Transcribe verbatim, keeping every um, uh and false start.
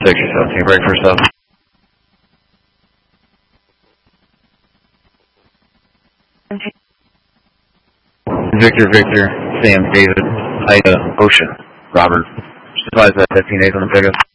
Fix yourself. Can you break first up? Victor, Victor, Sam, David, Ida, Ocean, Robert. Supplies that fifteen eight on the pickup.